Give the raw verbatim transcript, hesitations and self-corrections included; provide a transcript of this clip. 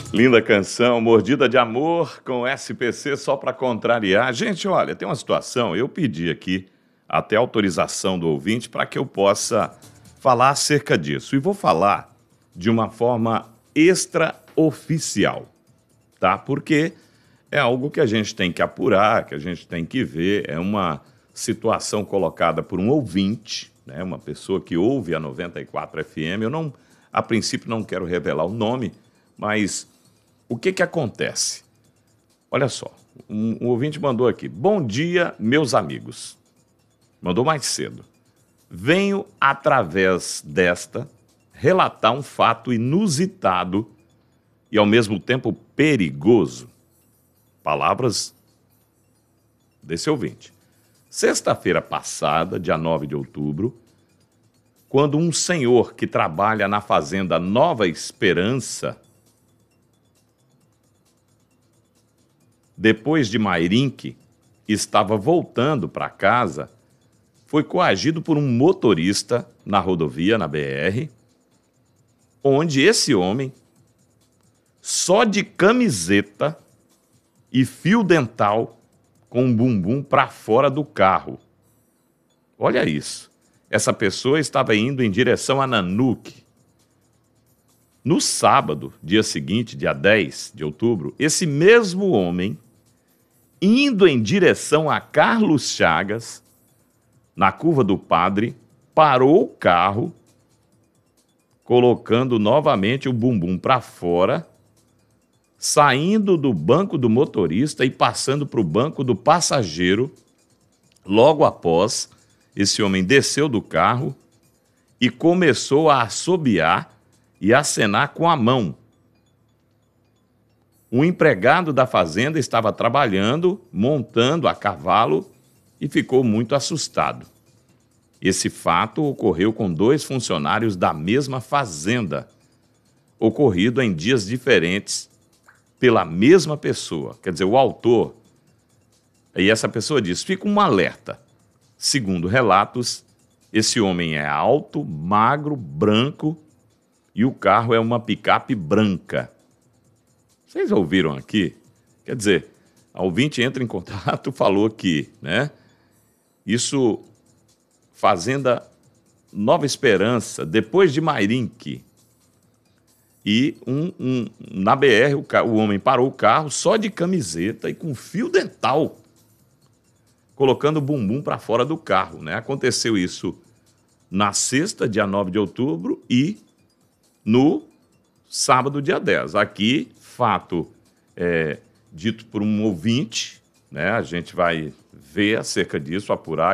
Linda canção, Mordida de Amor, com S P C, só para contrariar. Gente, olha, tem uma situação, eu pedi aqui até autorização do ouvinte para que eu possa falar acerca disso. E vou falar de uma forma extraoficial, tá? Porque é algo que a gente tem que apurar, que a gente tem que ver, é uma situação colocada por um ouvinte, né? Uma pessoa que ouve a noventa e quatro F M. Eu não, a princípio não quero revelar o nome, mas o que que acontece? Olha só, um, um ouvinte mandou aqui: bom dia, meus amigos. Mandou mais cedo. Venho, através desta, relatar um fato inusitado e, ao mesmo tempo, perigoso. Palavras desse ouvinte. Sexta-feira passada, dia nove de outubro, quando um senhor que trabalha na fazenda Nova Esperança, depois de Mairinque, estava voltando para casa, foi coagido por um motorista na rodovia, na B R, onde esse homem, só de camiseta e fio dental, com o bumbum para fora do carro. Olha isso. Essa pessoa estava indo em direção a Nanuque. No sábado, dia seguinte, dia dez de outubro, esse mesmo homem, indo em direção a Carlos Chagas, na curva do Padre, parou o carro, colocando novamente o bumbum para fora, saindo do banco do motorista e passando para o banco do passageiro. Logo após, esse homem desceu do carro e começou a assobiar e acenar com a mão. Um empregado da fazenda estava trabalhando, montando a cavalo, e ficou muito assustado. Esse fato ocorreu com dois funcionários da mesma fazenda, ocorrido em dias diferentes pela mesma pessoa. Quer dizer, o autor, e essa pessoa diz, fica um alerta. Segundo relatos, esse homem é alto, magro, branco, e o carro é uma picape branca. Vocês ouviram aqui? Quer dizer, a ouvinte entra em contato, falou que, né, isso, fazenda Nova Esperança, depois de Mairinque, e um, um, na B R o, o homem parou o carro só de camiseta e com fio dental, colocando o bumbum para fora do carro, né? Aconteceu isso na sexta, dia nove de outubro, e no sábado, dia dez. Aqui, fato é, dito por um ouvinte, né? A gente vai ver acerca disso, apurar